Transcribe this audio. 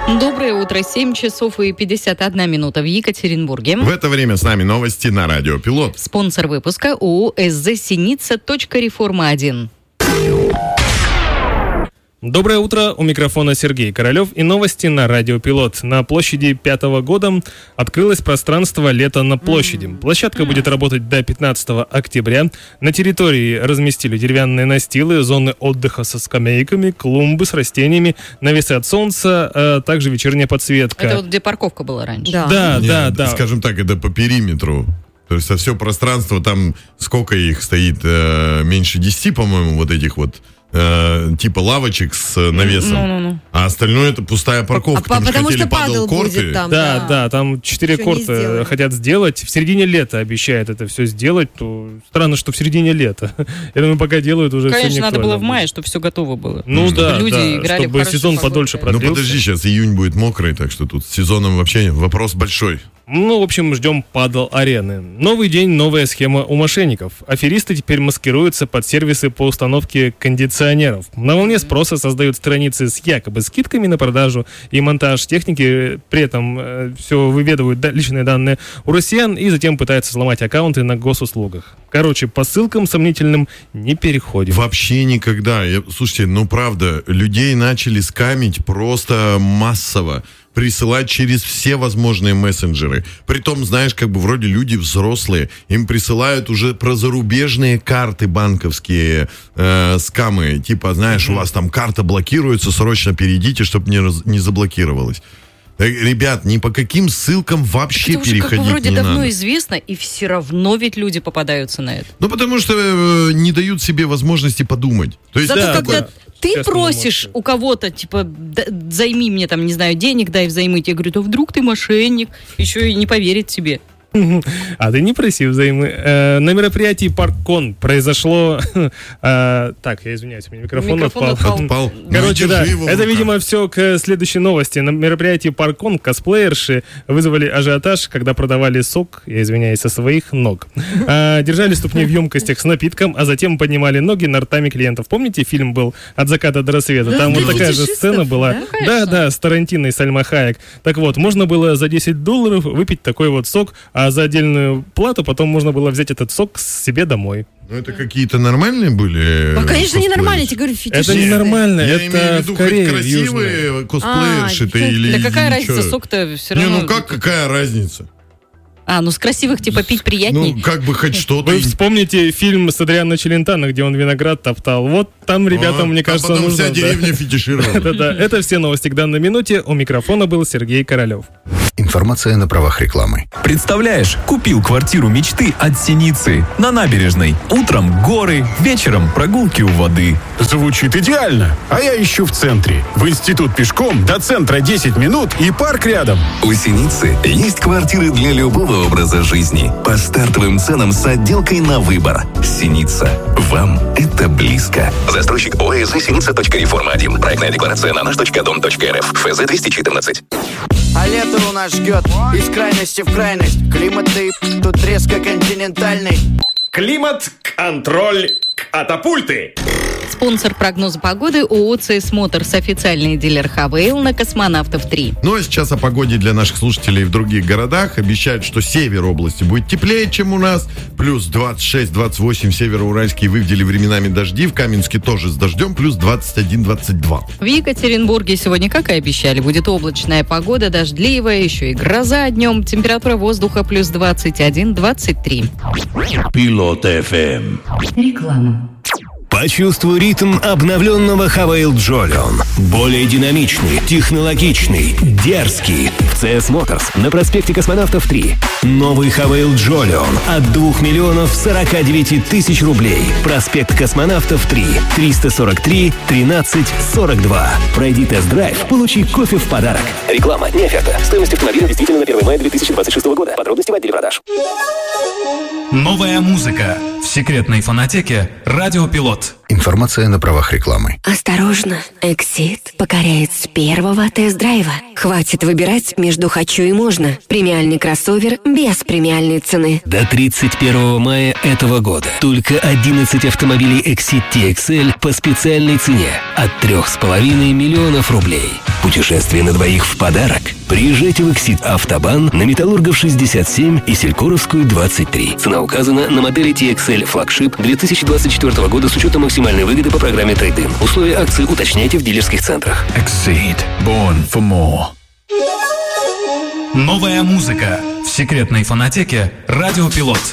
Доброе утро, 7 часов и 51 минута в Екатеринбурге. В это время с нами новости на Радио Пилот. Спонсор выпуска ООО СЗ «Синица. Реформа-1». Доброе утро, у микрофона Сергей Королев и новости на Радио Пилот. На площади 5-го года открылось пространство «Лето на площади». Площадка будет работать до 15 октября. На территории разместили деревянные настилы, зоны отдыха со скамейками, клумбы с растениями, навесы от солнца, а также вечерняя подсветка. Это вот где парковка была раньше. Да. Скажем так, это по периметру. То есть все пространство, там сколько их стоит? Меньше 10, по-моему, вот этих вот типа лавочек с навесом. А остальное это пустая парковка. Там потому хотели что падал будет там. Да, там 4 корта хотят сделать. В середине лета обещают это все сделать. То странно, что в середине лета. Я думаю, пока делают уже конечно, все. Конечно, надо было в мае, чтобы все готово было. Люди играли чтобы сезон подольше продлился. Ну подожди, сейчас июнь будет мокрый, так что тут с сезоном вообще вопрос большой. В общем, ждем падал арены. Новый день, новая схема у мошенников. Аферисты теперь маскируются под сервисы по установке кондиционеров. На волне спроса создают страницы с якобы скидками на продажу и монтаж техники. При этом все выведывают личные данные у россиян и затем пытаются сломать аккаунты на госуслугах. Короче, по ссылкам сомнительным не переходим. Вообще никогда. Слушайте, правда, людей начали скамить просто массово. Присылать через все возможные мессенджеры. Притом, знаешь, вроде люди взрослые, им присылают уже про зарубежные карты банковские скамы. Типа, знаешь, у вас там карта блокируется, срочно перейдите, чтобы не заблокировалась. Ребят, ни по каким ссылкам вообще это уже переходить вроде не давно надо. Известно, и все равно ведь люди попадаются на это. Потому что не дают себе возможности подумать. То есть, зато когда ты просишь у кого-то, типа, займи мне там, не знаю, денег, дай взаймы, тебе говорят, а вдруг ты мошенник, еще и не поверит тебе. А ты не проси взаймы. На мероприятии Паркон произошло... Так, я извиняюсь, у меня микрофон отпал. Короче, да, это, видимо, все к следующей новости. На мероприятии Паркон косплеерши вызвали ажиотаж, когда продавали сок, я извиняюсь, со своих ног. Держали ступни в емкостях с напитком, а затем поднимали ноги над ртами клиентов. Помните, фильм был «От заката до рассвета»? Там вот такая же сцена была. Да, с Тарантино и Сальма Хайек. Так вот, можно было за $10 выпить такой вот сок, а за отдельную плату потом можно было взять этот сок себе домой. Это какие-то нормальные были? Конечно, ненормальные, я тебе говорю, фетишисты. Это ненормально, я это имею в виду, в Корее, хоть красивые косплеерши-то или... Да какая разница, сок-то все равно... какая разница? С красивых типа пить приятней. Хоть что-то. Вы вспомните фильм с Адриано Челентано, где он виноград топтал. Вот там ребятам, мне кажется, потом нужно... вся деревня фетишировала. Да. Это все новости к данной минуте. У микрофона был Сергей Королев. Информация на правах рекламы. Представляешь, купил квартиру мечты от Синицы на набережной. Утром горы, вечером прогулки у воды. Звучит идеально. А я ищу в центре. В институт пешком, до центра 10 минут и парк рядом. У Синицы есть квартиры для любого образа жизни. По стартовым ценам с отделкой на выбор. Синица. Вам это близко. Застройщик ОСЗ «Синица.Реформа-1». Проектная декларация на наш.дом.рф. ФЗ 214. А лето у нас ждет из крайности в крайность. Климат-то тут резко континентальный. Климат-контроль катапульты. Спонсор прогноза погоды ООО «ЦС Моторс», официальный дилер «Хавейл» на Космонавтов 3. А сейчас о погоде для наших слушателей в других городах. Обещают, что север области будет теплее, чем у нас. Плюс 26-28 североуральские выделили временами дожди. В Каменске тоже с дождем. Плюс 21-22. В Екатеринбурге сегодня, как и обещали, будет облачная погода, дождливая, еще и гроза днем. Температура воздуха плюс 21-23. Пилот FM. Реклама. Почувствуй ритм обновленного Хавейл Джолион. Более динамичный, технологичный, дерзкий. В CS Motors на проспекте Космонавтов 3. Новый Хавейл Джолион от 2 049 000 рублей. Проспект Космонавтов 3. 343 13 42. Пройди тест-драйв, получи кофе в подарок. Реклама, не оферта. Стоимость автомобиля действительно на 1 мая 2026 года. Подробности в отделе продаж. Новая музыка в секретной фонотеке «Радио Пилот». Информация на правах рекламы. Осторожно, Эксид покоряет с первого тест-драйва. Хватит выбирать между «хочу» и «можно». Премиальный кроссовер без премиальной цены. До 31 мая этого года только 11 автомобилей Exit TXL по специальной цене от 3,5 миллионов рублей. Путешествие на двоих в подарок. Приезжайте в Эксид Автобан на Металлургов 67 и Селькоровскую 23. Цена указана на модели TXL флагшип 2024 года с учетом максимальной выгоды по программе Trade-in. Условия акции уточняйте в дилерских центрах. Exceed. Born for more. Новая музыка в секретной фонотеке «Радио Пилот».